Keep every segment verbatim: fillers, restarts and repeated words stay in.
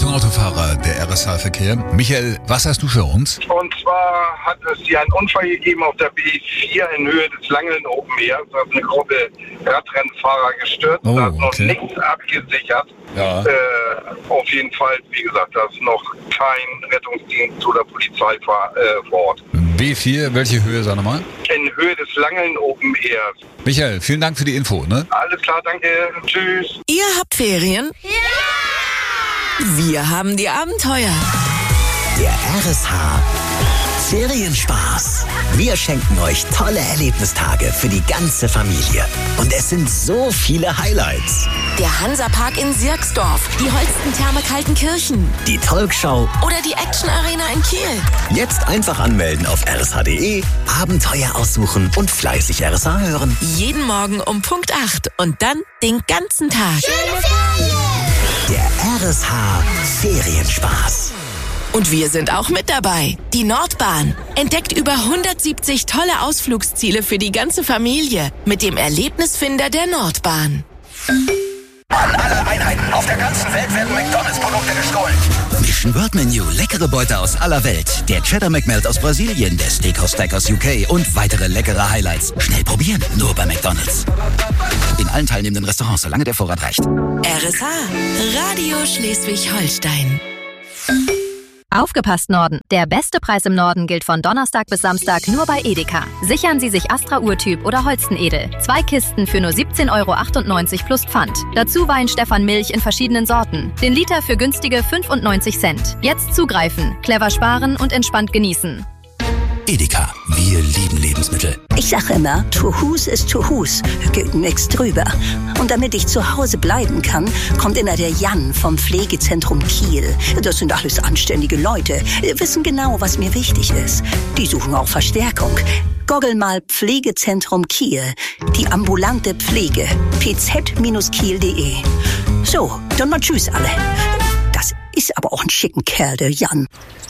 Achtung Autofahrer, der R S H-Verkehr. Michael, was hast du für uns? Und zwar hat es hier einen Unfall gegeben auf der B vier in Höhe des Langeln Open Air. Da ist eine Gruppe Radrennfahrer gestürzt. Oh, da ist noch okay. nichts abgesichert. Ja. Äh, auf jeden Fall, wie gesagt, da ist noch kein Rettungsdienst oder Polizei vor, äh, vor Ort. B vier, welche Höhe, sag nochmal? In Höhe des Langeln Open Air. Michael, vielen Dank für die Info, ne? Alles klar, danke. Tschüss. Ihr habt Ferien? Ja! Wir haben die Abenteuer. Der R S H Ferienspaß. Wir schenken euch tolle Erlebnistage für die ganze Familie. Und es sind so viele Highlights. Der Hansapark in Sierksdorf, die Holstentherme Kaltenkirchen, Die Talkshow. oder die Action Arena in Kiel. Jetzt einfach anmelden auf r s h punkt d e, Abenteuer aussuchen und fleißig R S H hören. Jeden Morgen um Punkt acht und dann den ganzen Tag. Der R S H Ferienspaß. Und wir sind auch mit dabei. Die Nordbahn entdeckt über hundertsiebzig tolle Ausflugsziele für die ganze Familie mit dem Erlebnisfinder der Nordbahn. An alle Einheiten auf der ganzen Welt werden McDonalds-Produkte gestohlen. Mission World Menu, leckere Beute aus aller Welt. Der Cheddar McMelt aus Brasilien, der Steakhouse Stack aus U K und weitere leckere Highlights. Schnell probieren, nur bei McDonalds. In allen teilnehmenden Restaurants, solange der Vorrat reicht. R S H, Radio Schleswig-Holstein. Aufgepasst Norden! Der beste Preis im Norden gilt von Donnerstag bis Samstag nur bei Edeka. Sichern Sie sich Astra Urtyp oder Holstenedel. Zwei Kisten für nur siebzehn Euro achtundneunzig plus Pfand. Dazu Wein Stefan Milch in verschiedenen Sorten. Den Liter für günstige fünfundneunzig Cent. Jetzt zugreifen, clever sparen und entspannt genießen. Edeka, wir lieben Lebensmittel. Ich sage immer, to whose is to whose, geht nix drüber. Und damit ich zu Hause bleiben kann, kommt immer der Jan vom Pflegezentrum Kiel. Das sind alles anständige Leute, wissen genau, was mir wichtig ist. Die suchen auch Verstärkung. Goggel mal Pflegezentrum Kiel, die ambulante Pflege, p z Kiel punkt d e. So, dann mal tschüss alle. Das ist aber auch ein schicken Kerl, der Jan.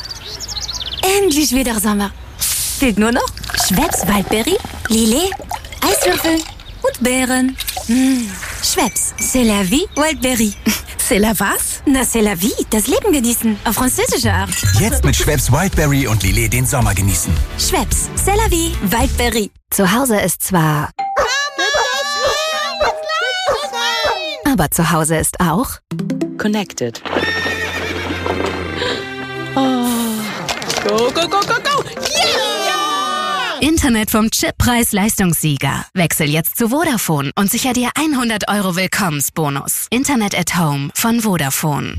Endlich wieder Sommer. Fehlt nur noch Schweppes Waldberry, Lillet, Eiswürfel und Beeren. Mmh. Schweppes, c'est la vie, Waldberry. C'est la was? Na, c'est la vie, das Leben genießen, auf französische Art. Jetzt mit Schweppes Wildberry und Lillet den Sommer genießen. Schweppes, c'est la vie, Waldberry. Zu Hause ist zwar... Aber zu Hause ist auch... Connected. Oh. Go, go, go, go, go! Yeah! Internet vom Chip-Preis-Leistungssieger. Wechsel jetzt zu Vodafone und sicher dir hundert Euro Willkommensbonus. Internet at Home von Vodafone.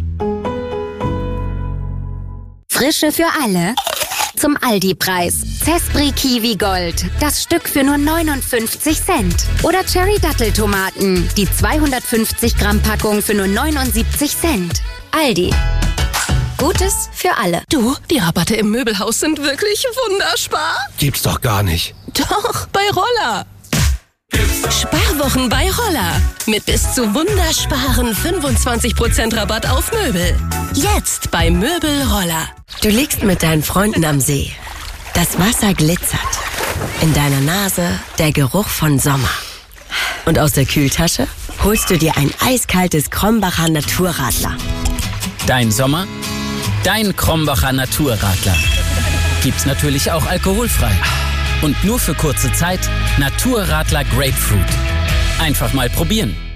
Frische für alle. Zum Aldi-Preis. Zespri Kiwi Gold. Das Stück für nur neunundfünfzig Cent. Oder Cherry Datteltomaten. Die zweihundertfünfzig Gramm Packung für nur neunundsiebzig Cent. Aldi. Gutes für alle. Du, die Rabatte im Möbelhaus sind wirklich wunderspar. Gibt's doch gar nicht. Doch, bei Roller. Sparwochen bei Roller. Mit bis zu wundersparen fünfundzwanzig Prozent Rabatt auf Möbel. Jetzt bei Möbel Roller. Du liegst mit deinen Freunden am See. Das Wasser glitzert. In deiner Nase der Geruch von Sommer. Und aus der Kühltasche holst du dir ein eiskaltes Krombacher Naturradler. Dein Sommer? Dein Krombacher Naturradler. Gibt's natürlich auch alkoholfrei. Und nur für kurze Zeit Naturradler Grapefruit. Einfach mal probieren.